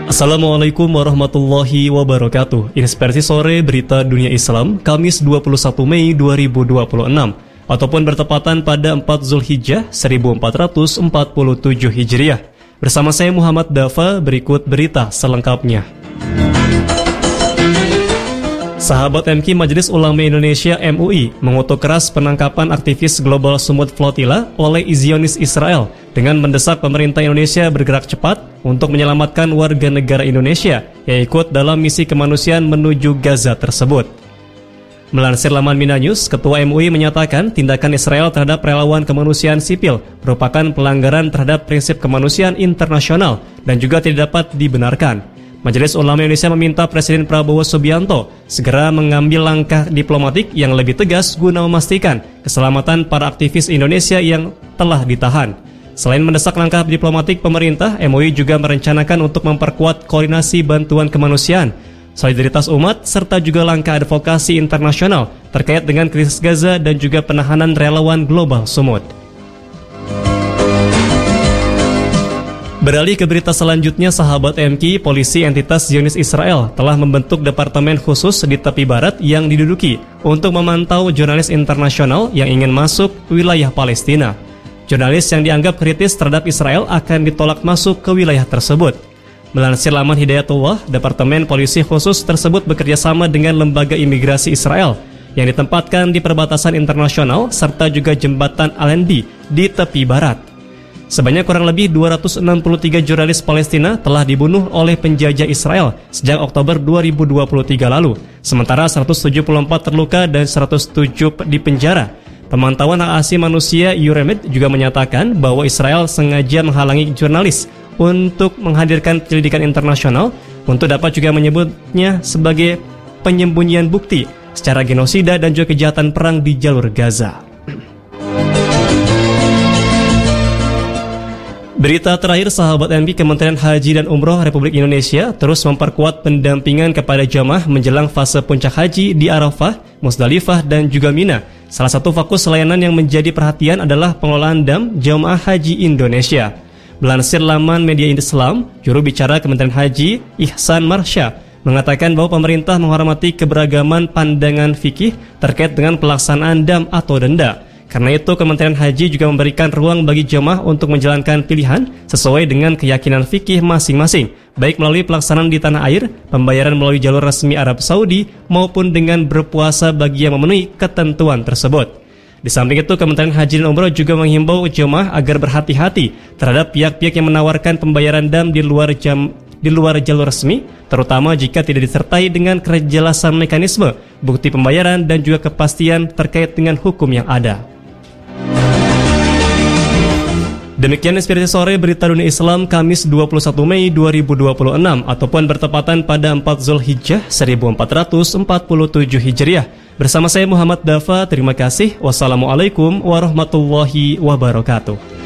Assalamualaikum warahmatullahi wabarakatuh. Inspirasi sore berita dunia Islam, Kamis 21 Mei 2026, ataupun bertepatan pada 4 Zulhijjah 1447 Hijriah. Bersama saya Muhammad Dafa, berikut berita selengkapnya. Sahabat MQ Majelis Ulama Indonesia MUI mengutuk keras penangkapan aktivis Global Sumud Flotilla oleh Zionis Israel dengan mendesak pemerintah Indonesia bergerak cepat untuk menyelamatkan warga negara Indonesia yang ikut dalam misi kemanusiaan menuju Gaza tersebut. Melansir laman Mina News, Ketua MUI menyatakan tindakan Israel terhadap relawan kemanusiaan sipil merupakan pelanggaran terhadap prinsip kemanusiaan internasional dan juga tidak dapat dibenarkan. Majelis Ulama Indonesia meminta Presiden Prabowo Subianto segera mengambil langkah diplomatik yang lebih tegas guna memastikan keselamatan para aktivis Indonesia yang telah ditahan. Selain mendesak langkah diplomatik pemerintah, MUI juga merencanakan untuk memperkuat koordinasi bantuan kemanusiaan, solidaritas umat, serta juga langkah advokasi internasional terkait dengan krisis Gaza dan juga penahanan relawan Global Sumud. Beralih ke berita selanjutnya, sahabat MQ, polisi entitas Zionis Israel telah membentuk departemen khusus di tepi barat yang diduduki untuk memantau jurnalis internasional yang ingin masuk wilayah Palestina. Jurnalis yang dianggap kritis terhadap Israel akan ditolak masuk ke wilayah tersebut. Melansir laman Hidayatullah, departemen polisi khusus tersebut bekerja sama dengan lembaga imigrasi Israel yang ditempatkan di perbatasan internasional serta juga jembatan Allenby di tepi barat. Sebanyak kurang lebih 263 jurnalis Palestina telah dibunuh oleh penjajah Israel sejak Oktober 2023 lalu, sementara 174 terluka dan 107 dipenjara. Pemantauan hak asasi manusia Euromed juga menyatakan bahwa Israel sengaja menghalangi jurnalis untuk menghadirkan penyelidikan internasional untuk dapat juga menyebutnya sebagai penyembunyian bukti secara genosida dan juga kejahatan perang di jalur Gaza. Berita terakhir, sahabat MQ, Kementerian Haji dan Umroh Republik Indonesia terus memperkuat pendampingan kepada jamaah menjelang fase puncak haji di Arafah, Musdalifah, dan juga Mina. Salah satu fokus layanan yang menjadi perhatian adalah pengelolaan dam jamaah haji Indonesia. Melansir laman Media Islam, juru bicara Kementerian Haji, Ihsan Marsha, mengatakan bahwa pemerintah menghormati keberagaman pandangan fikih terkait dengan pelaksanaan dam atau denda. Karena itu, Kementerian Haji juga memberikan ruang bagi jemaah untuk menjalankan pilihan sesuai dengan keyakinan fikih masing-masing, baik melalui pelaksanaan di tanah air, pembayaran melalui jalur resmi Arab Saudi, maupun dengan berpuasa bagi yang memenuhi ketentuan tersebut. Di samping itu, Kementerian Haji dan Umroh juga menghimbau jemaah agar berhati-hati terhadap pihak-pihak yang menawarkan pembayaran dam di luar jalur resmi, terutama jika tidak disertai dengan kejelasan mekanisme, bukti pembayaran, dan juga kepastian terkait dengan hukum yang ada. Demikian Inspirasi Sore Berita Dunia Islam, Kamis 21 Mei 2026, ataupun bertepatan pada 4 Zulhijjah 1447 Hijriah. Bersama saya Muhammad Dafa, terima kasih. Wassalamualaikum warahmatullahi wabarakatuh.